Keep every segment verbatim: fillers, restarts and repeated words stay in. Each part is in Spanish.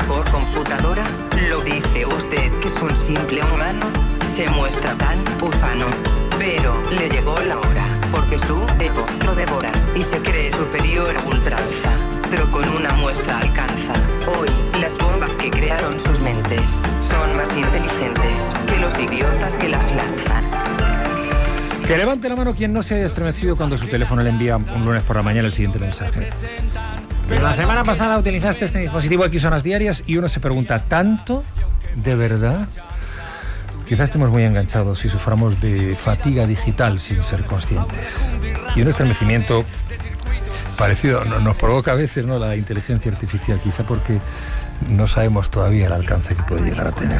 mejor computadora? ¿Lo dice usted que es un simple humano? Se muestra tan ufano. Pero le llegó la hora, porque su ego lo devora y se cree superior a ultranza. Pero con una muestra alcanza. Hoy, las bombas que crearon sus mentes son más inteligentes que los idiotas que las lanzan. Que levante la mano quien no se haya estremecido cuando su teléfono le envía un lunes por la mañana el siguiente mensaje. Pero la semana pasada utilizaste este dispositivo X horas diarias y uno se pregunta, ¿tanto? ¿De verdad? Quizás estemos muy enganchados y suframos de fatiga digital sin ser conscientes. Y un estremecimiento parecido nos provoca a veces, ¿no?, la inteligencia artificial, quizá porque no sabemos todavía el alcance que puede llegar a tener.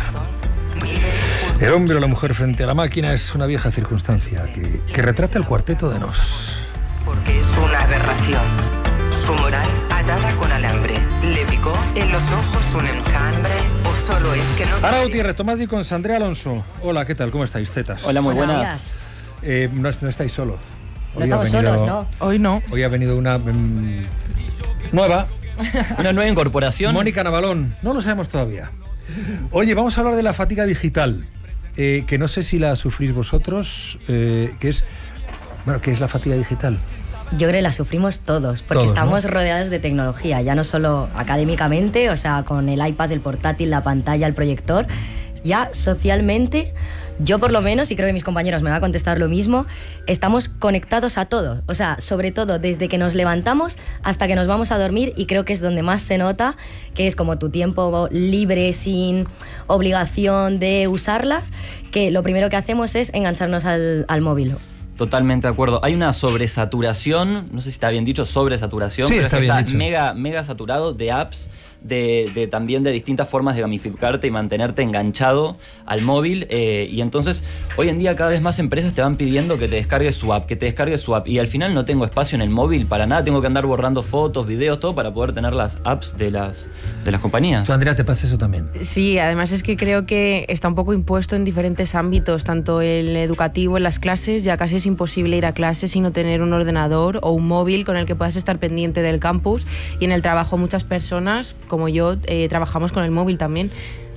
El hombre o la mujer frente a la máquina es una vieja circunstancia que, que retrata el cuarteto de Nos. Porque es una aberración. Su moral atada con alambre. ¿Le picó en los ojos un enjambre? ¿O solo es que no...? Ara Gutiérrez, Tomás Di con Sandrea Alonso. Hola, ¿qué tal? ¿Cómo estáis, tetas? Hola, muy Hola, buenas. Eh, no, no estáis solos. No estamos venido, solos, ¿no? Hoy no. Hoy ha venido una um, nueva. Una nueva incorporación. Mónica Navalón. No lo sabemos todavía. Oye, vamos a hablar de la fatiga digital. Eh, que no sé si la sufrís vosotros. Eh, que es, bueno, ¿qué es la fatiga digital? Yo creo que la sufrimos todos, porque todos, estamos ¿no? rodeados de tecnología, ya no solo académicamente, o sea, con el iPad, el portátil, la pantalla, el proyector, ya socialmente, yo por lo menos, y creo que mis compañeros me van a contestar lo mismo, estamos conectados a todo, o sea, sobre todo desde que nos levantamos hasta que nos vamos a dormir, y creo que es donde más se nota que es como tu tiempo libre, sin obligación de usarlas, que lo primero que hacemos es engancharnos al, al móvil. Totalmente de acuerdo. Hay una sobresaturación, no sé si está bien dicho, sobresaturación, sí, pero está, es que bien está dicho. mega, mega saturado de apps, de, de también de distintas formas de gamificarte y mantenerte enganchado al móvil. Eh, y entonces, hoy en día cada vez más empresas te van pidiendo que te descargues su app, que te descargues su app. Y al final no tengo espacio en el móvil para nada, tengo que andar borrando fotos, videos, todo para poder tener las apps de las, de las compañías. ¿Tú, Andrea, te pasa eso también? Sí, además es que creo que está un poco impuesto en diferentes ámbitos, tanto el educativo, en las clases, ya casi es imposible ir a clases sin no tener un ordenador o un móvil con el que puedas estar pendiente del campus, y en el trabajo muchas personas, como yo, eh, trabajamos con el móvil también.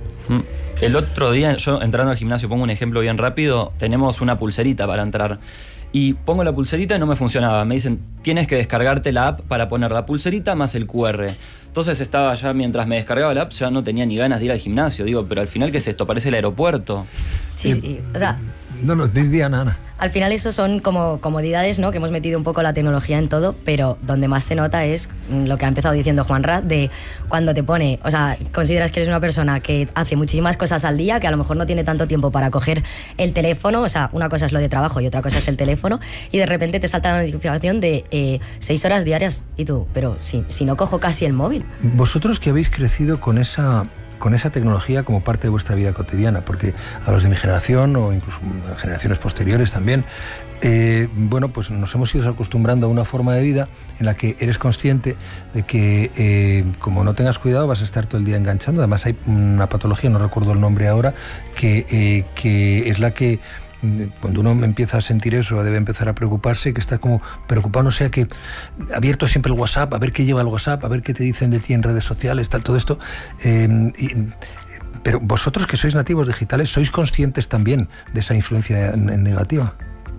El otro día, yo entrando al gimnasio, pongo un ejemplo bien rápido, tenemos una pulserita para entrar. Y pongo la pulserita y no me funcionaba. Me dicen, tienes que descargarte la app para poner la pulserita más el cu erre. Entonces estaba ya, mientras me descargaba la app, ya no tenía ni ganas de ir al gimnasio. Digo, pero al final, ¿qué es esto? Parece el aeropuerto. Sí, sí, o sea... No, no, Diana, Ana. Al final eso son como comodidades, ¿no?, que hemos metido un poco la tecnología en todo, pero donde más se nota es lo que ha empezado diciendo Juanra, de cuando te pone, o sea, consideras que eres una persona que hace muchísimas cosas al día, que a lo mejor no tiene tanto tiempo para coger el teléfono, o sea, una cosa es lo de trabajo y otra cosa es el teléfono, y de repente te salta la notificación de eh, seis horas diarias, y tú, pero si, si no cojo casi el móvil. Vosotros que habéis crecido con esa... con esa tecnología como parte de vuestra vida cotidiana, porque a los de mi generación o incluso generaciones posteriores también, eh, bueno, pues nos hemos ido acostumbrando a una forma de vida en la que eres consciente de que eh, como no tengas cuidado vas a estar todo el día enganchando. Además hay una patología, no recuerdo el nombre ahora, que, eh, que es la que cuando uno empieza a sentir eso debe empezar a preocuparse, que está como preocupado, no sé, que abierto siempre el WhatsApp, a ver qué lleva el WhatsApp, a ver qué te dicen de ti en redes sociales, tal, todo esto. Eh, y, pero vosotros que sois nativos digitales, ¿sois conscientes también de esa influencia negativa?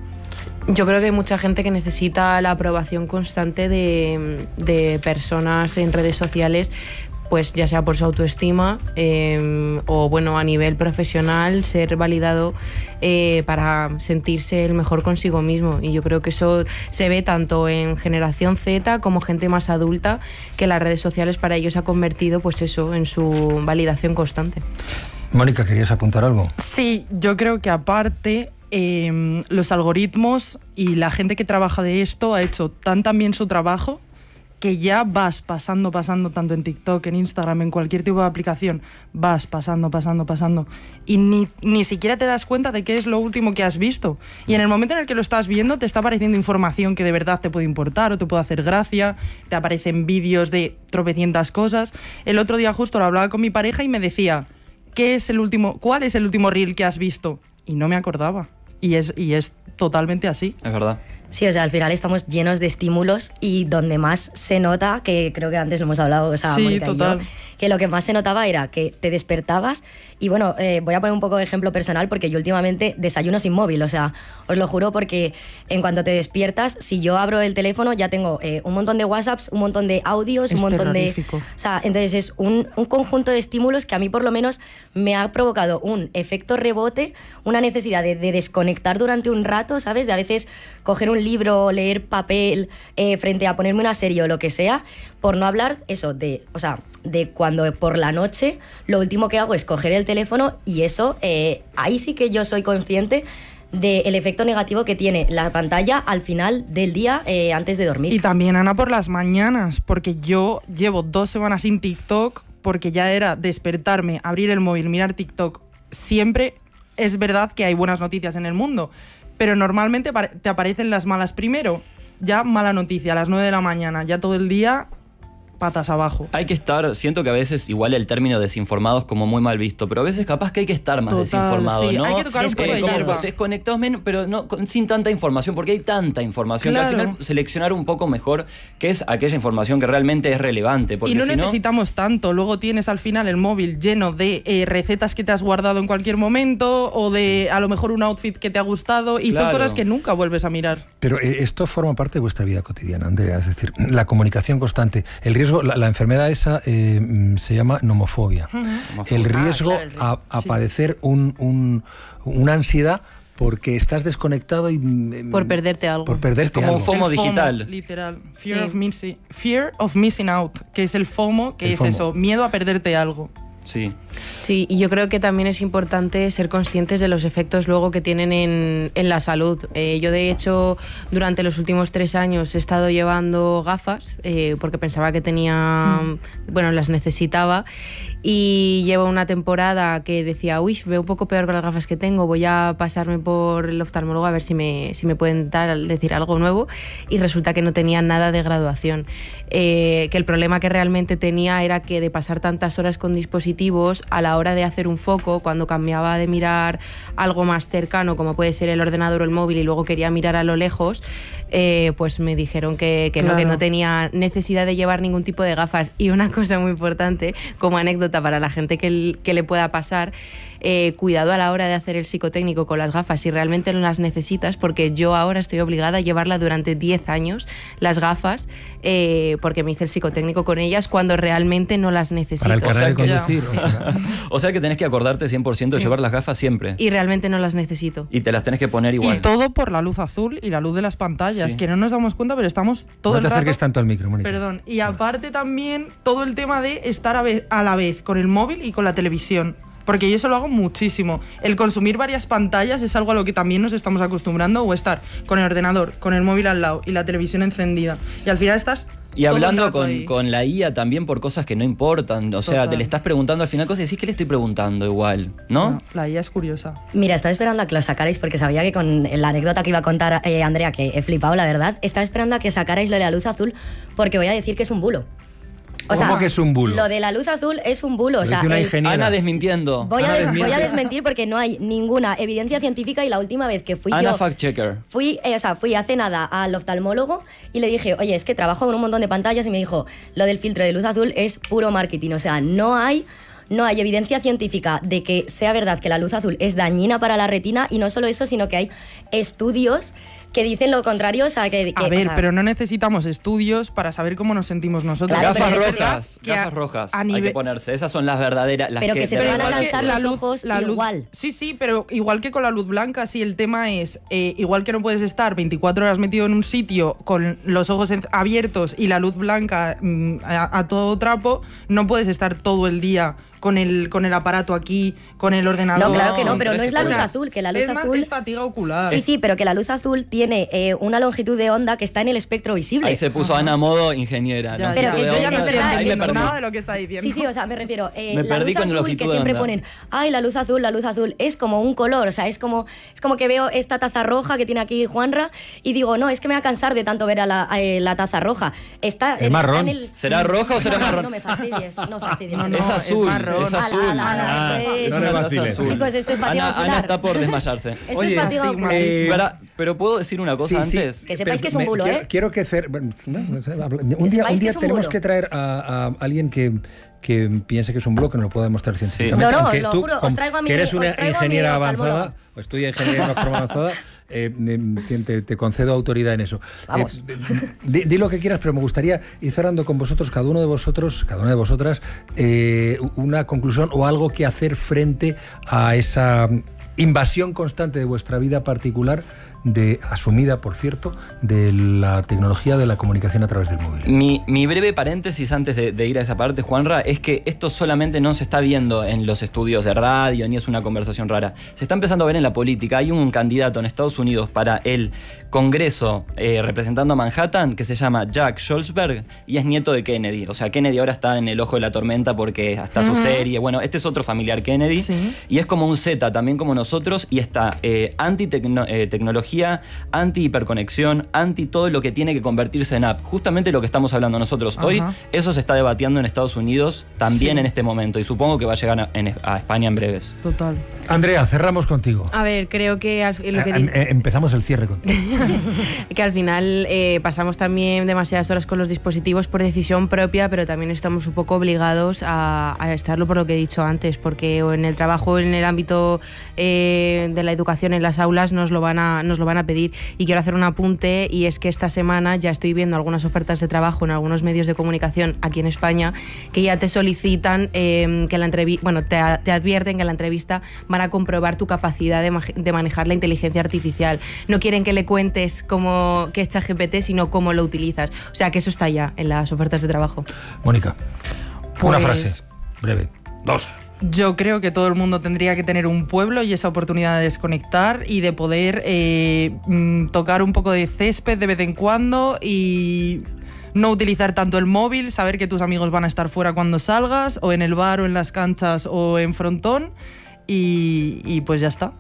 Yo creo que hay mucha gente que necesita la aprobación constante de, de personas en redes sociales, pues ya sea por su autoestima eh, o bueno, a nivel profesional, ser validado eh, para sentirse el mejor consigo mismo. Y yo creo que eso se ve tanto en generación Z como gente más adulta, que las redes sociales para ellos ha convertido pues eso en su validación constante. Mónica, ¿querías apuntar algo? Sí, yo creo que aparte eh, los algoritmos y la gente que trabaja de esto ha hecho tan tan bien su trabajo que ya vas pasando, pasando, tanto en TikTok, en Instagram, en cualquier tipo de aplicación, vas pasando, pasando, pasando, y ni, ni siquiera te das cuenta de qué es lo último que has visto. Y en el momento en el que lo estás viendo, te está apareciendo información que de verdad te puede importar o te puede hacer gracia, te aparecen vídeos de tropecientas cosas. El otro día justo lo hablaba con mi pareja y me decía, ¿qué es el último, ¿cuál es el último reel que has visto? Y no me acordaba. Y es, y es totalmente así. Es verdad. Sí, o sea, al final estamos llenos de estímulos y donde más se nota, que creo que antes lo hemos hablado, o sea, sí, Mónica total. y yo, que lo que más se notaba era que te despertabas y bueno, eh, voy a poner un poco de ejemplo personal porque yo últimamente desayuno sin móvil, o sea, os lo juro porque en cuanto te despiertas, si yo abro el teléfono ya tengo eh, un montón de WhatsApps, un montón de audios, Es un montón terrorífico. de... O sea, entonces es un, un conjunto de estímulos que a mí por lo menos me ha provocado un efecto rebote, una necesidad de, de desconectar durante un rato, ¿sabes? De a veces coger un libro, leer papel, eh, frente a ponerme una serie o lo que sea, por no hablar eso de, o sea, de cuando por la noche lo último que hago es coger el teléfono y eso, eh, ahí sí que yo soy consciente del efecto negativo que tiene la pantalla al final del día eh, antes de dormir. Y también, Ana, por las mañanas, porque yo llevo dos semanas sin TikTok, porque ya era despertarme, abrir el móvil, mirar TikTok. Siempre es verdad que hay buenas noticias en el mundo, pero normalmente te aparecen las malas primero. Ya mala noticia, a las nueve de la mañana, ya todo el día patas abajo. Hay que estar, siento que a veces igual el término desinformados como muy mal visto, pero a veces capaz que hay que estar más Total, desinformado, sí, ¿no? hay que tocar un poco de como hierba. pues, desconectados menos, pero no con- sin tanta información, porque hay tanta información Claro. que al final seleccionar un poco mejor qué es aquella información que realmente es relevante, porque Y no si no, necesitamos tanto. Luego tienes al final el móvil lleno de eh, recetas que te has guardado en cualquier momento o de a lo mejor un outfit que te ha gustado y son Claro. cosas que nunca vuelves a mirar. Pero eh, esto forma parte de vuestra vida cotidiana, Andrea, es decir, la comunicación constante. El riesgo, la, la enfermedad esa eh, mm, se llama nomofobia. Homofobia. El riesgo, Ah, claro, el riesgo, a, a sí. padecer un, un- una ansiedad porque estás desconectado y... mm, Por perderte algo. Por perderte Como un algo. FOMO El digital. Literal. Fear, Sí. of missing, fear of missing out, que es el FOMO, que El es FOMO. eso, miedo a perderte algo. sí. Sí, y yo creo que también es importante ser conscientes de los efectos luego que tienen en, en la salud. Eh, yo, de hecho, durante los últimos tres años he estado llevando gafas eh, porque pensaba que tenía, bueno, las necesitaba, y llevo una temporada que decía, uy, veo un poco peor con las gafas que tengo, voy a pasarme por el oftalmólogo a ver si me, si me pueden dar, decir algo nuevo, y resulta que no tenía nada de graduación. Eh, que el problema que realmente tenía era que de pasar tantas horas con dispositivos, a la hora de hacer un foco, cuando cambiaba de mirar algo más cercano, como puede ser el ordenador o el móvil, y luego quería mirar a lo lejos, eh, pues me dijeron que, que no, que Claro. no tenía necesidad de llevar ningún tipo de gafas. Y una cosa muy importante, como anécdota para la gente que, l- que le pueda pasar, eh, cuidado a la hora de hacer el psicotécnico con las gafas si realmente no las necesitas, porque yo ahora estoy obligada a llevarla durante diez años, las gafas, eh, porque me hice el psicotécnico con ellas cuando realmente no las necesito. Para el O sea carnet de que- conducir. o para- O sea que tenés que acordarte cien por ciento de Sí. llevar las gafas siempre. Y realmente no las necesito. Y te las tenés que poner igual. Y todo por la luz azul y la luz de las pantallas, Sí. que no nos damos cuenta, pero estamos todo no el te rato... acerques tanto al micro, Mónica. Perdón. Y aparte también todo el tema de estar a, vez- a la vez con el móvil y con la televisión. Porque yo eso lo hago muchísimo. El consumir varias pantallas es algo a lo que también nos estamos acostumbrando, o estar con el ordenador, con el móvil al lado y la televisión encendida. Y al final estás... Y todo el hablando rato con, ahí. con la I A también por cosas que no importan. O sea, Total. te le estás preguntando al final cosas y decís que le estoy preguntando igual, ¿no? Bueno, la I A es curiosa. Mira, estaba esperando a que lo sacarais porque sabía que con la anécdota que iba a contar eh, Andrea, que he flipado, la verdad, estaba esperando a que sacarais lo de la luz azul porque voy a decir que es un bulo. O ¿Cómo sea, que es un bulo? Lo de la luz azul es un bulo. O Lo sea, dice una el- ingeniera. Ana desmintiendo. voy, a Ana des- voy a desmiente. desmentir porque no hay ninguna evidencia científica y la última vez que fui Ana yo... fact checker. Fui, eh, o sea, fui hace nada al oftalmólogo y le dije, oye, es que trabajo con un montón de pantallas, y me dijo, lo del filtro de luz azul es puro marketing. O sea, no hay, no hay evidencia científica de que sea verdad que la luz azul es dañina para la retina, y no solo eso, sino que hay estudios que dicen lo contrario. O sea, que, que- A o ver, sea, pero no necesitamos estudios para saber cómo nos sentimos nosotros. Claro, Gafas pero es rojas, que a- gafas rojas. a Hay que nivel- ponerse. Esas son las verdaderas. Las Pero que se te van a igual que cansar los ojos igual. Sí, sí, pero igual que con la luz blanca, sí, el tema es, eh, igual que no puedes estar veinticuatro horas metido en un sitio con los ojos en- abiertos y la luz blanca mm, a, a todo trapo, no puedes estar todo el día con el, con el aparato aquí, con el ordenador. No, claro que no, No, pero no es la o luz sea, azul, que la luz es, más- azul... es fatiga ocular. Sí, sí, pero que la luz azul tiene eh, una longitud de onda que está en el espectro visible. Ahí se puso Ana modo ingeniera. Ya, ¿no? Pero ya, que es yo de- ya no es estoy verdad, entendiendo es- nada de lo que está diciendo. Sí, sí, o sea, me refiero, eh, Me la perdí luz con azul longitud que de siempre onda. ponen, ay, la luz azul, la luz azul, es como un color, o sea, es como, es como que veo esta taza roja que tiene aquí Juanra y digo, no, es que me va a cansar de tanto ver a la, a, eh, la taza roja. Está, Es está marrón. en el... ¿Será roja o será No, no, marrón? No me fastidies, no fastidies. No, que no, es es azul, marrón. es azul. Ala, ala, ala, Ah, esto es- es No le una vaciles. taza azul. Chicos, esto es fatiga Ana, ocular. Ana está por desmayarse. Esto Oye, es fatiga estigma. ocular. Eh, Para- Pero ¿puedo decir una cosa Sí, sí. antes? Que sepáis Pero que es un me- bulo, quiero, ¿eh? Quiero que Fer, bueno, no, no sé, habla- un Que día, sepáis un que día es un tenemos bulo. que traer a, a alguien que, que piense que es un bulo, que nos lo pueda demostrar científicamente. No, no, Aunque os lo tú, juro, os como- traigo a mi- que eres os una traigo a mi ingeniera oftalmólogo. avanzada, o estudia ingeniería en forma avanzada, eh, te, te- te concedo autoridad en eso. Vamos. Eh, di, di lo que quieras, pero me gustaría ir cerrando con vosotros, cada uno de vosotros, cada una de vosotras, eh, una conclusión o algo que hacer frente a esa invasión constante de vuestra vida particular, de asumida, por cierto, de la tecnología de la comunicación a través del móvil. Mi, mi breve paréntesis antes de, de ir a esa parte, Juanra, es que esto solamente no se está viendo en los estudios de radio, ni es una conversación rara. Se está empezando a ver en la política. Hay un candidato en Estados Unidos para el Congreso eh, representando a Manhattan que se llama Jack Schultzberg y es nieto de Kennedy. O sea, Kennedy ahora está en el ojo de la tormenta porque está su serie. Bueno, este es otro familiar Kennedy. Sí. Y es como un Z, también como nosotros, y está eh, anti-tecnología, anti-hiperconexión, anti todo lo que tiene que convertirse en app. Justamente lo que estamos hablando nosotros. Hoy Ajá. eso se está debatiendo en Estados Unidos también Sí. en este momento y supongo que va a llegar a, en- a España en breves. Total. Andrea, cerramos contigo. A ver, creo que al, lo que Eh, di- eh, empezamos el cierre contigo. que al final eh, pasamos también demasiadas horas con los dispositivos por decisión propia, pero también estamos un poco obligados a, a estarlo por lo que he dicho antes, porque o en el trabajo o en el ámbito eh, de la educación en las aulas nos lo van a nos lo van a pedir. Y quiero hacer un apunte, y es que esta semana ya estoy viendo algunas ofertas de trabajo en algunos medios de comunicación aquí en España que ya te solicitan eh, que la entrevista, bueno, te, te advierten que en la entrevista van a comprobar tu capacidad de, ma- de manejar la inteligencia artificial. No quieren que le cuentes cómo qué es ChatGPT, sino cómo lo utilizas. O sea, que eso está ya en las ofertas de trabajo. Mónica, una Pues- frase breve. Dos. Yo creo que todo el mundo tendría que tener un pueblo y esa oportunidad de desconectar y de poder eh, mm, tocar un poco de césped de vez en cuando y no utilizar tanto el móvil, saber que tus amigos van a estar fuera cuando salgas, o en el bar, o en las canchas, o en frontón, y, y pues ya está.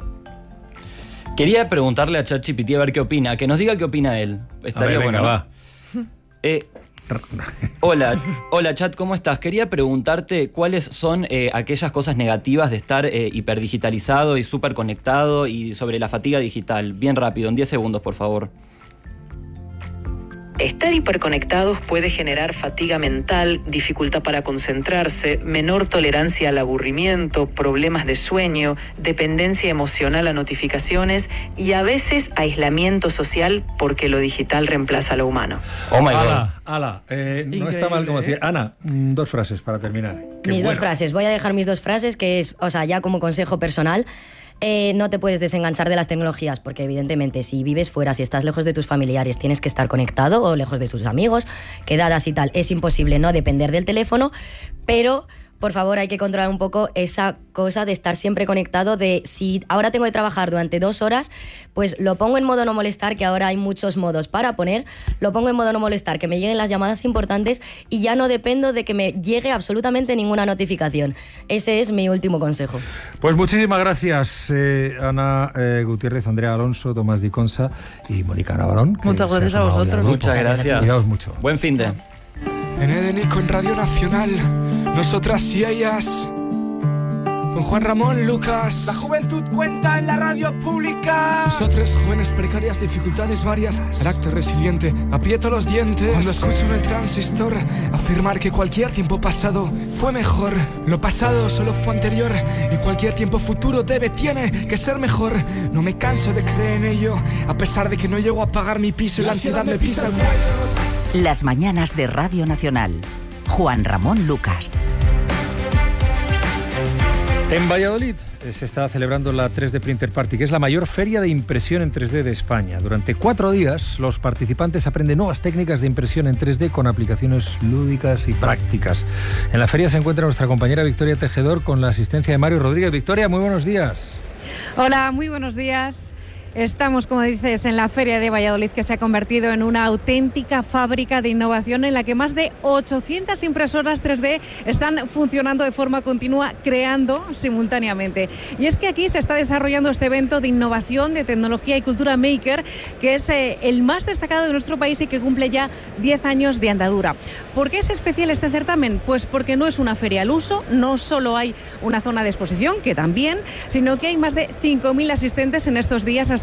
Quería preguntarle a ChatGPT a ver qué opina, que nos diga qué opina él. Estaría A ver, bueno. venga, ¿no? va. Eh, hola, hola Chat, ¿cómo estás? Quería preguntarte cuáles son eh, aquellas cosas negativas de estar eh, hiperdigitalizado y súper conectado y sobre la fatiga digital. Bien rápido, en diez segundos, por favor. Estar hiperconectados puede generar fatiga mental, dificultad para concentrarse, menor tolerancia al aburrimiento, problemas de sueño, dependencia emocional a notificaciones y a veces aislamiento social porque lo digital reemplaza a lo humano. Oh my God. Ala, ala. Eh, no está mal como Increíble, decir. Ana, mm, dos frases para terminar. Qué mis bueno. dos frases. Voy a dejar mis dos frases, que es, o sea, ya como consejo personal. Eh, no te puedes desenganchar de las tecnologías porque evidentemente si vives fuera, si estás lejos de tus familiares, tienes que estar conectado o lejos de tus amigos, quedadas y tal. Es imposible no depender del teléfono, pero por favor hay que controlar un poco esa cosa de estar siempre conectado, de si ahora tengo que trabajar durante dos horas, pues lo pongo en modo no molestar, que ahora hay muchos modos para poner, lo pongo en modo no molestar, que me lleguen las llamadas importantes y ya no dependo de que me llegue absolutamente ninguna notificación. Ese es mi último consejo. Pues muchísimas gracias, eh, Ana eh, Gutiérrez, Andrea Alonso, Tomás Di Consa y Mónica Navarón. que Muchas se ha gracias a sumado vosotros. al grupo. Muchas gracias. Cuidaos mucho. Buen fin de. En Edenico en Radio Nacional, nosotras y ellas, con Juan Ramón Lucas. La juventud cuenta en la radio pública. Nosotros, jóvenes precarias, dificultades varias, carácter resiliente, aprieto los dientes. Cuando escucho en el transistor afirmar que cualquier tiempo pasado fue mejor, lo pasado solo fue anterior y cualquier tiempo futuro debe, tiene que ser mejor. No me canso de creer en ello, a pesar de que no llego a pagar mi piso y la ansiedad me pisa el cuello. Las mañanas de Radio Nacional. Juan Ramón Lucas. En Valladolid eh, se está celebrando la tres D Printer Party, que es la mayor feria de impresión en tres D de España. Durante cuatro días, los participantes aprenden nuevas técnicas de impresión en tres D con aplicaciones lúdicas y prácticas. En la feria se encuentra nuestra compañera Victoria Tejedor con la asistencia de Mario Rodríguez. Victoria, muy buenos días. Hola, muy buenos días. Estamos, como dices, en la Feria de Valladolid, que se ha convertido en una auténtica fábrica de innovación en la que más de ochocientas impresoras tres D están funcionando de forma continua, creando simultáneamente. Y es que aquí se está desarrollando este evento de innovación, de tecnología y cultura maker, que es eh, el más destacado de nuestro país y que cumple ya diez años de andadura. ¿Por qué es especial este certamen? Pues porque no es una feria al uso, no solo hay una zona de exposición, que también, sino que hay más de cinco mil asistentes en estos días hasta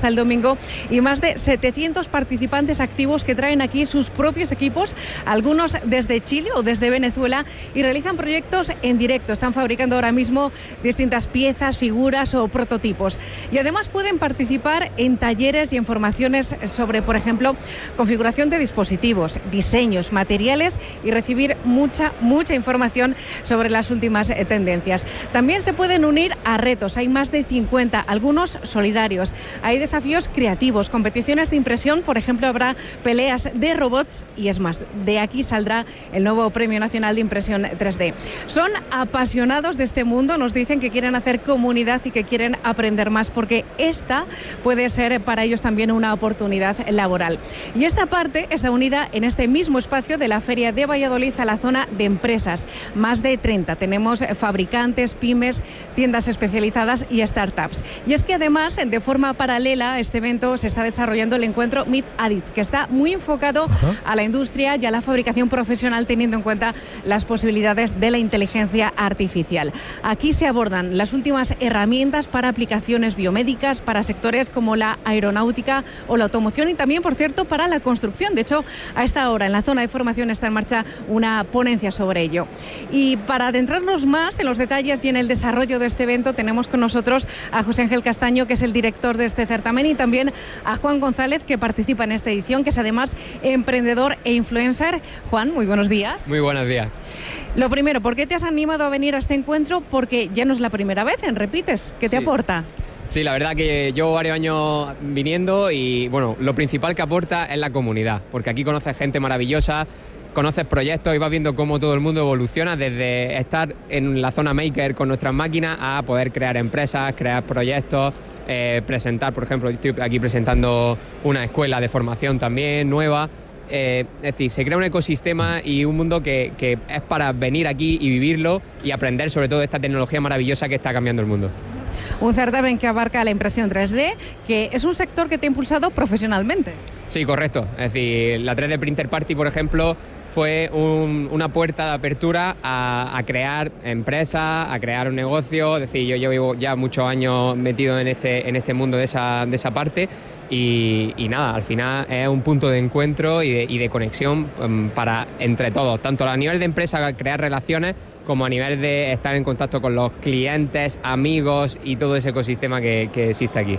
hasta el domingo y más de setecientos participantes activos que traen aquí sus propios equipos, algunos desde Chile o desde Venezuela, y realizan proyectos en directo. Están fabricando ahora mismo distintas piezas, figuras o prototipos. Y además pueden participar en talleres y en formaciones sobre, por ejemplo, configuración de dispositivos, diseños, materiales y recibir mucha, mucha información sobre las últimas eh, tendencias. También se pueden unir a retos. Hay más de cincuenta, algunos solidarios. Hay desafíos creativos, competiciones de impresión, por ejemplo, habrá peleas de robots y es más, de aquí saldrá el nuevo Premio Nacional de Impresión tres D. Son apasionados de este mundo, nos dicen que quieren hacer comunidad y que quieren aprender más porque esta puede ser para ellos también una oportunidad laboral. Y esta parte está unida en este mismo espacio de la Feria de Valladolid a la zona de empresas. Más de treinta. Tenemos fabricantes, pymes, tiendas especializadas y startups. Y es que además, de forma paralela a este evento, se está desarrollando el encuentro Meet Adit, que está muy enfocado Ajá. a la industria y a la fabricación profesional, teniendo en cuenta las posibilidades de la inteligencia artificial. Aquí se abordan las últimas herramientas para aplicaciones biomédicas, para sectores como la aeronáutica o la automoción y también, por cierto, para la construcción. De hecho, a esta hora en la zona de formación está en marcha una ponencia sobre ello. Y para adentrarnos más en los detalles y en el desarrollo de este evento, tenemos con nosotros a José Ángel Castaño, que es el director de este certamen, y también a Juan González, que participa en esta edición, que es además emprendedor e influencer. Juan, muy buenos días. Muy buenos días. Lo primero, ¿por qué te has animado a venir a este encuentro? Porque ya no es la primera vez, en Repites. ¿Qué te sí. aporta? Sí, la verdad que llevo varios años viniendo y, bueno, lo principal que aporta es la comunidad, porque aquí conoces gente maravillosa, conoces proyectos y vas viendo cómo todo el mundo evoluciona desde estar en la zona maker con nuestras máquinas a poder crear empresas, crear proyectos, eh, presentar, por ejemplo, estoy aquí presentando una escuela de formación también nueva. Eh, es decir, se crea un ecosistema y un mundo que, que es para venir aquí y vivirlo y aprender sobre todo de esta tecnología maravillosa que está cambiando el mundo. Un certamen que abarca la impresión tres D, que es un sector que te ha impulsado profesionalmente. Sí, correcto. Es decir, la tres D Printer Party, por ejemplo, fue un, una puerta de apertura a, a crear empresas, a crear un negocio. Es decir, yo llevo ya muchos años metido en este, en este mundo de esa, de esa parte y, y nada, al final es un punto de encuentro y de, y de conexión um, para entre todos, tanto a nivel de empresa, crear relaciones, como a nivel de estar en contacto con los clientes, amigos y todo ese ecosistema que, que existe aquí.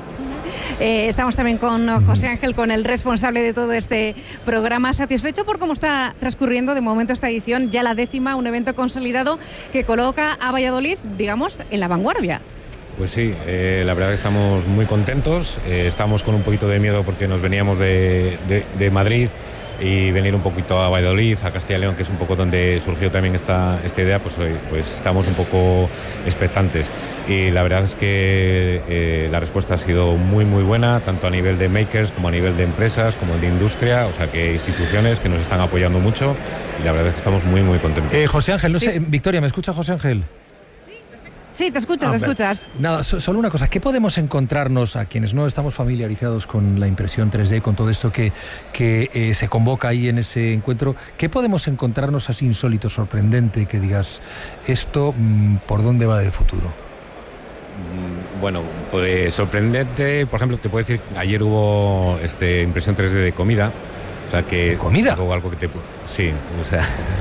Eh, estamos también con José Ángel, con el responsable de todo este programa. ¿Satisfecho por cómo está transcurriendo de momento esta edición, ya la décima, un evento consolidado que coloca a Valladolid, digamos, en la vanguardia? Pues sí, eh, la verdad que estamos muy contentos, eh, estamos con un poquito de miedo porque nos veníamos de, de, de Madrid y venir un poquito a Valladolid, a Castilla y León, que es un poco donde surgió también esta, esta idea, pues, pues estamos un poco expectantes. Y la verdad es que eh, la respuesta ha sido muy muy buena, tanto a nivel de makers como a nivel de empresas, como de industria, o sea que instituciones que nos están apoyando mucho y la verdad es que estamos muy muy contentos. Eh, José Ángel, no sí. sé, Victoria, ¿me escucha José Ángel? Sí, te escuchas, ah, te escuchas. Nada, so, solo una cosa, ¿qué podemos encontrarnos a quienes no estamos familiarizados con la impresión tres D, con todo esto que, que eh, se convoca ahí en ese encuentro? ¿Qué podemos encontrarnos así insólito, sorprendente, que digas, esto, mmm, ¿por dónde va del futuro? Bueno, pues sorprendente, por ejemplo, te puedo decir, ayer hubo este, impresión tres D de comida. O sea que ¿De comida? Algo, algo que te, sí, o sea,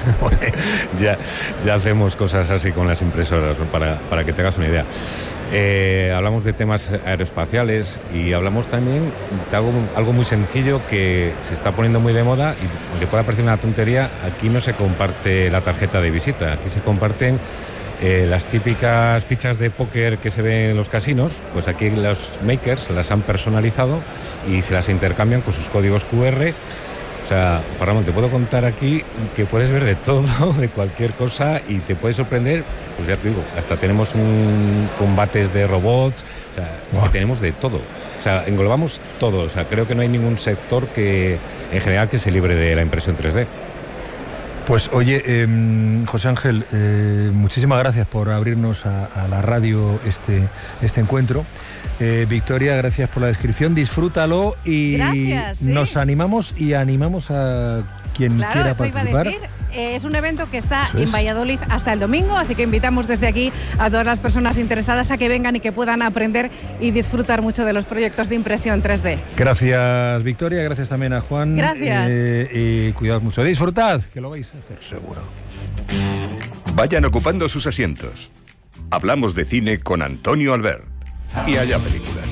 ya, ya hacemos cosas así con las impresoras, ¿no? para, para que te hagas una idea. Eh, hablamos de temas aeroespaciales y hablamos también de algo, algo muy sencillo que se está poniendo muy de moda y aunque pueda parecer una tontería, aquí no se comparte la tarjeta de visita, aquí se comparten eh, las típicas fichas de póker que se ven en los casinos, pues aquí los makers las han personalizado y se las intercambian con sus códigos cu erre. O sea, Juan Ramón, te puedo contar aquí que puedes ver de todo, de cualquier cosa y te puede sorprender, pues ya te digo, hasta tenemos un combates de robots, o sea, wow. que tenemos de todo. O sea, englobamos todo, o sea, creo que no hay ningún sector que, en general, que se libre de la impresión tres D. Pues oye, eh, José Ángel, eh, muchísimas gracias por abrirnos a, a la radio este, este encuentro. Eh, Victoria, gracias por la descripción, disfrútalo y gracias, ¿sí? nos animamos y animamos a quien claro, quiera eso participar. Iba a decir. Eh, es un evento que está Eso es. en Valladolid hasta el domingo, así que invitamos desde aquí a todas las personas interesadas a que vengan y que puedan aprender y disfrutar mucho de los proyectos de impresión tres D. Gracias, Victoria, gracias también a Juan. Gracias. Eh, y cuidaos mucho. Disfrutad, que lo vais a hacer seguro. Vayan ocupando sus asientos. Hablamos de cine con Antonio Albert. Y allá películas.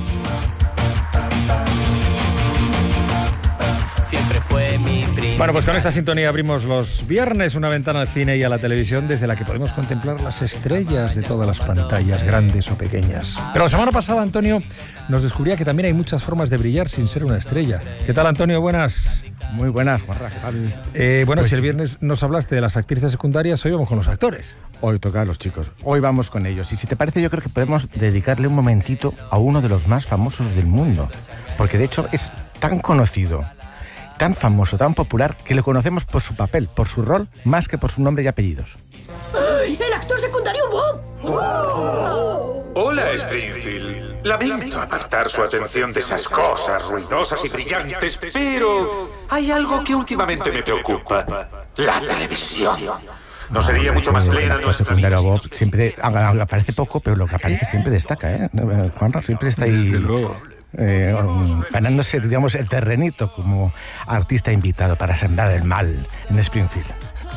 Siempre fue mi primer... Bueno, pues con esta sintonía abrimos los viernes una ventana al cine y a la televisión desde la que podemos contemplar las estrellas de todas las pantallas, grandes o pequeñas. Pero la semana pasada, Antonio nos descubría que también hay muchas formas de brillar sin ser una estrella. ¿Qué tal, Antonio? Buenas. Muy buenas, Juanra, ¿qué tal? Eh, bueno, Pues si el viernes nos hablaste de las actrices secundarias, hoy vamos con los actores. Hoy toca a los chicos, hoy vamos con ellos. Y si te parece, yo creo que podemos dedicarle un momentito a uno de los más famosos del mundo. Porque de hecho es tan conocido, tan famoso, tan popular, que lo conocemos por su papel, por su rol, más que por su nombre y apellidos. ¡Ay, el actor secundario Bob! Oh. Hola, Springfield. Lamento apartar su atención de esas cosas ruidosas y brillantes, pero hay algo que últimamente me preocupa. La televisión. ¿No sería mucho más plena El actor nuestra secundario Bob siempre aunque aparece poco, pero lo que aparece siempre destaca, ¿eh? Juanra siempre está ahí... Eh, um, ganándose, digamos, el terrenito como artista invitado para sembrar el mal en Springfield.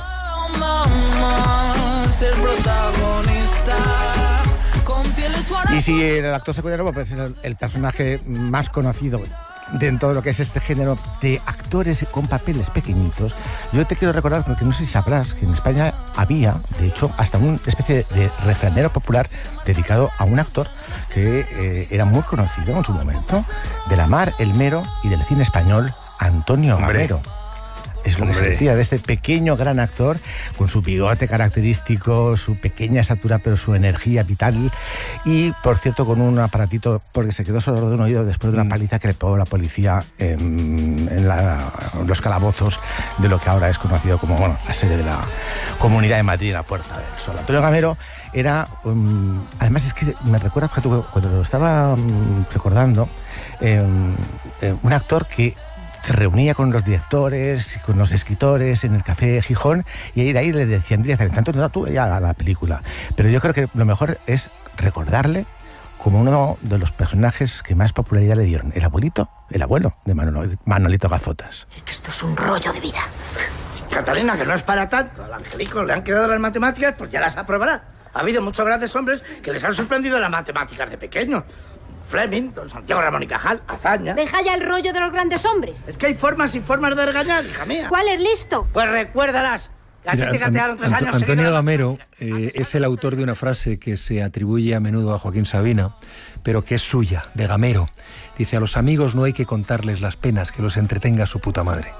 Y si el actor secundario pues, es el, el personaje más conocido dentro de lo que es este género de actores con papeles pequeñitos, yo te quiero recordar, porque no sé si sabrás, que en España había, de hecho, hasta una especie de refranero popular dedicado a un actor que eh, era muy conocido en su momento, de la mar, el mero y del cine español, Antonio Gamero. Es lo que se decía de este pequeño gran actor, con su bigote característico, su pequeña estatura, pero su energía vital. Y, por cierto, con un aparatito, porque se quedó sordo de un oído después de una paliza que le pegó la policía en, en, la, en los calabozos de lo que ahora es conocido como bueno, la sede de la Comunidad de Madrid, la Puerta del Sol. Antonio Gamero era, um, además es que me recuerda, cuando lo estaba um, recordando, eh, eh, un actor que se reunía con los directores y con los escritores en el Café Gijón y ahí de ahí le decían directamente, Antonio, tú ya a la película. Pero yo creo que lo mejor es recordarle como uno de los personajes que más popularidad le dieron. El abuelito, el abuelo de Manolo, Manolito Gafotas. Que esto es un rollo de vida. Catalina, que no es para tanto. Al Angelico le han quedado las matemáticas, pues ya las aprobará. Ha habido muchos grandes hombres que les han sorprendido las matemáticas de pequeño. Fleming, don Santiago Ramón y Cajal, Azaña. Deja ya el rollo de los grandes hombres. Es que hay formas y formas de regañar, hija mía. ¿Cuál es listo? Pues recuérdalas. Que a ti te catearon tres años Antonio seguidos. Gamero eh, es el autor de una frase que se atribuye a menudo a Joaquín Sabina, pero que es suya, de Gamero. Dice, a los amigos no hay que contarles las penas, que los entretenga su puta madre.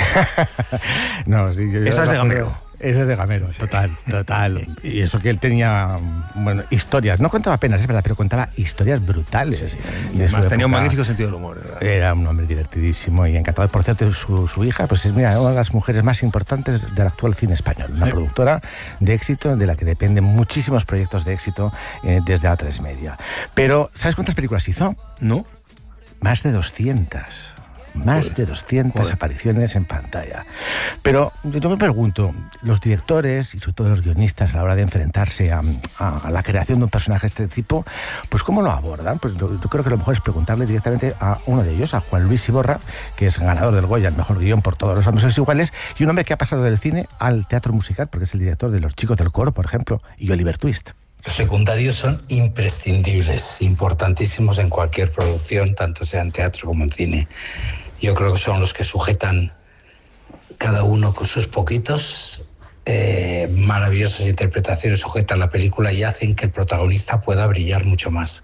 No, sí, yo, yo Esa es de Gamero. Esa es de Gamero, sí, total, total. Y eso que él tenía, bueno, historias, no contaba penas, es verdad, pero contaba historias brutales. Sí, sí. Y además tenía un magnífico sentido del humor, ¿verdad? Era un hombre divertidísimo y encantado. Por cierto, su, su hija, pues es mira, una de las mujeres más importantes del actual cine español. Una sí. productora de éxito de la que dependen muchísimos proyectos de éxito eh, desde A tres Media. Pero, ¿sabes cuántas películas hizo? No. Más de doscientas. Más Joder. de doscientas Joder. apariciones en pantalla. Pero yo me pregunto, los directores y sobre todo los guionistas a la hora de enfrentarse a, a, a la creación de un personaje de este tipo, pues ¿cómo lo abordan? Pues yo, yo creo que lo mejor es preguntarle directamente a uno de ellos, a Juan Luis Iborra, que es ganador del Goya, el mejor guión por Todos los hombres iguales, y un hombre que ha pasado del cine al teatro musical, porque es el director de Los chicos del coro, por ejemplo, y Oliver Twist. Los secundarios son imprescindibles, importantísimos en cualquier producción, tanto sea en teatro como en cine. Yo creo que son los que sujetan cada uno con sus poquitos, eh, maravillosas interpretaciones, sujetan la película y hacen que el protagonista pueda brillar mucho más.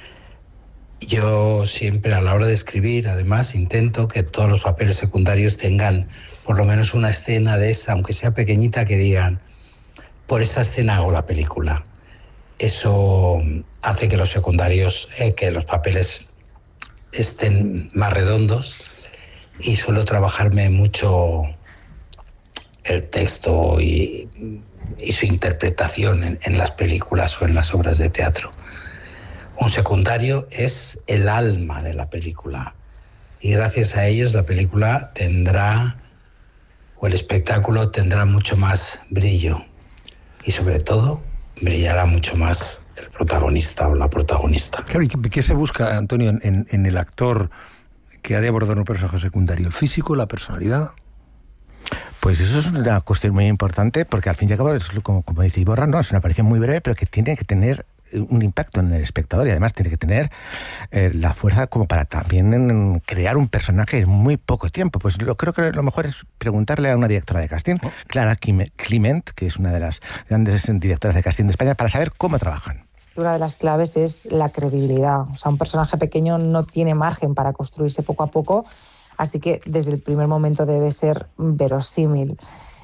Yo siempre a la hora de escribir, además, intento que todos los papeles secundarios tengan por lo menos una escena de esa, aunque sea pequeñita, que digan, por esa escena hago la película. Eso hace que los secundarios, eh, que los papeles estén más redondos y suelo trabajarme mucho el texto y, y su interpretación en, en las películas o en las obras de teatro. Un secundario es el alma de la película y gracias a ellos la película tendrá o el espectáculo tendrá mucho más brillo y sobre todo brillará mucho más el protagonista o la protagonista. Claro, ¿y qué, qué se busca, Antonio, en, en el actor que ha de abordar un personaje secundario? ¿El físico, la personalidad? Pues eso es una cuestión muy importante, porque al fin y al cabo, es como, como dice Iborra, ¿no? Es una aparición muy breve, pero que tiene que tener un impacto en el espectador y además tiene que tener eh, la fuerza como para también crear un personaje en muy poco tiempo. Pues lo, creo que lo mejor es preguntarle a una directora de casting, oh. Clara Clement, que es una de las grandes directoras de casting de España, para saber cómo trabajan. Una de las claves es la credibilidad. O sea, un personaje pequeño no tiene margen para construirse poco a poco, así que desde el primer momento debe ser verosímil.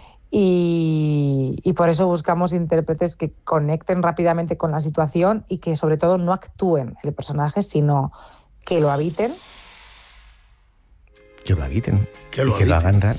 Y, y por eso buscamos intérpretes que conecten rápidamente con la situación y que sobre todo no actúen el personaje, sino que lo habiten. Que lo habiten. Que lo, y que habiten. lo hagan real.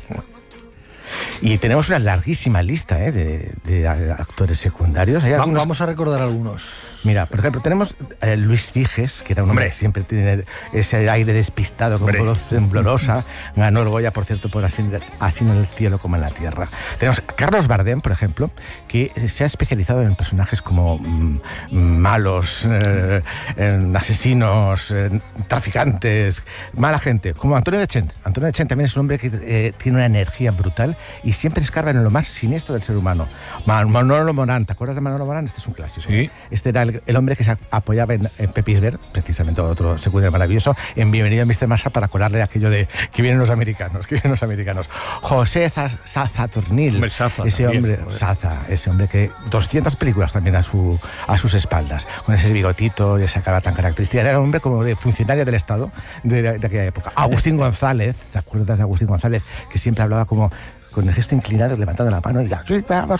Y tenemos una larguísima lista ¿eh? de, de actores secundarios. Hay algunos... Vamos a recordar algunos. Mira, por ejemplo, tenemos a Luis Figes, que era un hombre que siempre tiene ese aire despistado, con voz temblorosa. Ganó el Goya, por cierto, por así, así en el cielo como en la tierra. Tenemos a Carlos Bardem, por ejemplo, que se ha especializado en personajes como mmm, malos, eh, en asesinos, eh, traficantes, mala gente, como Antonio Dechent. Antonio Dechent también es un hombre que eh, tiene una energía brutal y siempre escarba en lo más siniestro del ser humano. Man- Manolo Morán, ¿te acuerdas de Manolo Morán? Este es un clásico. Sí. Este era el, el hombre que se apoyaba en, en Pepis Ver, precisamente otro secundario maravilloso, en Bienvenido a mister Massa para colarle aquello de que vienen los americanos, que vienen los americanos. José Saturnil, hombre, Saza, ese también, hombre, joder. Saza, ese hombre que doscientas películas también a, su, a sus espaldas, con ese bigotito y esa cara tan característica. Era un hombre como de funcionario del Estado de, de, de aquella época. Agustín González, ¿te acuerdas de Agustín González? Que siempre hablaba como con el gesto inclinado, levantando la mano y ya, sí, vamos.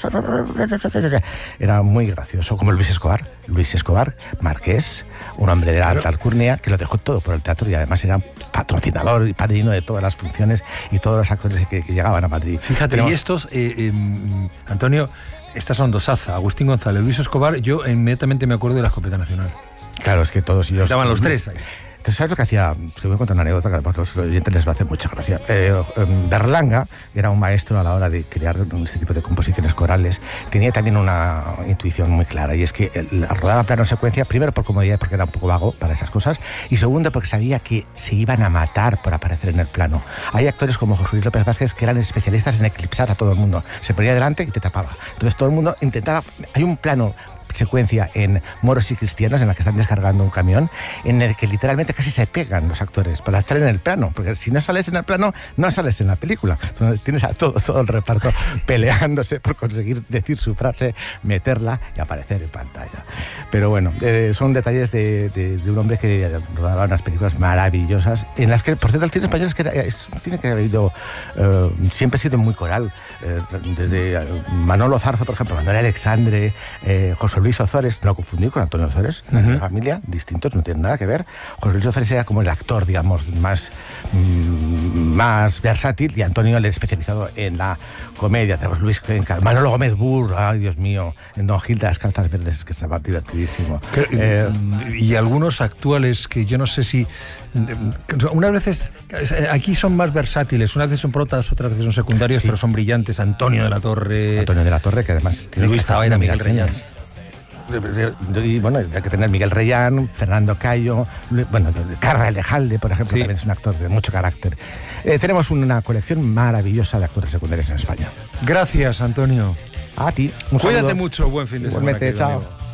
Era muy gracioso, como Luis Escobar. Luis Escobar, marqués, un hombre de la alta alcurnia que lo dejó todo por el teatro y además era patrocinador y padrino de todas las funciones y todos los actores que, que llegaban a Madrid. Fíjate, Tenemos... y estos, eh, eh, Antonio, estas son dos Saza, Agustín González, Luis Escobar. Yo inmediatamente me acuerdo de la Escopeta Nacional. Claro, es que todos ellos... Estaban los tres ahí. Entonces, ¿sabes lo que hacía? Te voy a contar una anécdota que además los oyentes les va a hacer mucha gracia. Eh, eh, Berlanga era un maestro a la hora de crear este tipo de composiciones corales. Tenía también una intuición muy clara, y es que él rodaba plano secuencia, primero por comodidad, porque era un poco vago para esas cosas, y segundo porque sabía que se iban a matar por aparecer en el plano. Hay actores como José Luis López Vázquez que eran especialistas en eclipsar a todo el mundo. Se ponía delante y te tapaba. Entonces todo el mundo intentaba... Hay un plano secuencia en Moros y Cristianos en la que están descargando un camión, en el que literalmente casi se pegan los actores para estar en el plano, porque si no sales en el plano no sales en la película. Entonces, tienes a todo, todo el reparto peleándose por conseguir decir su frase, meterla y aparecer en pantalla. Pero bueno, eh, son detalles de, de, de un hombre que rodaba unas películas maravillosas, en las que, por cierto, el cine español es, que es un cine que ha habido eh, siempre ha sido muy coral, eh, desde Manolo Zarzo, por ejemplo, Manuel Alexandre, eh, José Luis Ozores, no lo confundí con Antonio Ozores, uh-huh. de la familia, distintos, no tienen nada que ver. José Luis Ozores era como el actor, digamos, más, mmm, más versátil, y Antonio el especializado en la comedia. Tenemos Luis Cuenca, Manolo Gómez Burr, ay Dios mío, Don Gil de las Calzas Verdes, que estaba divertidísimo. Pero, eh, y algunos actuales que yo no sé si... Unas veces, aquí son más versátiles, unas veces son protas, otras veces son secundarios, sí. Pero son brillantes. Antonio de la Torre... Antonio de la Torre, que además tiene Luis Zabaira, Miguel Reñas. Y bueno, hay que tener Miguel Reyán, Fernando Cayo, bueno, Carra Elejalde, por ejemplo, sí. También es un actor de mucho carácter. Eh, tenemos una colección maravillosa de actores secundarios en España. Gracias, Antonio. A ti. Un Cuídate saludo. mucho, buen fin de semana. Igualmente, chao. Amigo.